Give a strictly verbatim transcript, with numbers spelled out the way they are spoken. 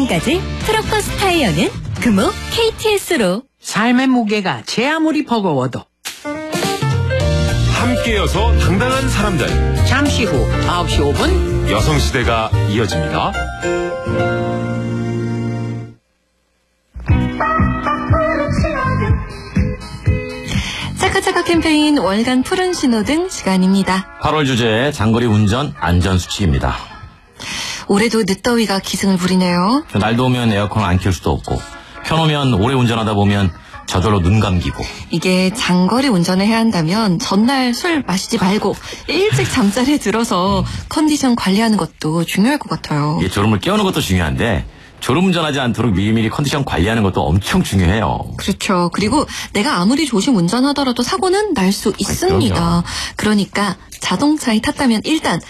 지금까지 트럭버스 타이어는 금호 케이티에스로. 삶의 무게가 제 아무리 버거워도 함께여서 당당한 사람들. 잠시 후 아홉 시 오 분 여성시대가 이어집니다. 차카차카 캠페인 월간 푸른 신호등 시간입니다. 팔월 주제 장거리 운전 안전수칙입니다. 올해도 늦더위가 기승을 부리네요. 날 더우면 에어컨 안 켤 수도 없고 펴놓으면 오래 운전하다 보면 저절로 눈 감기고. 이게 장거리 운전을 해야 한다면 전날 술 마시지 말고 일찍 잠자리에 들어서 컨디션 관리하는 것도 중요할 것 같아요. 이 졸음을 깨우는 것도 중요한데 졸음운전하지 않도록 미리미리 컨디션 관리하는 것도 엄청 중요해요. 그렇죠. 그리고 내가 아무리 조심 운전하더라도 사고는 날 수 있습니다. 그럼요. 그러니까 자동차에 탔다면 일단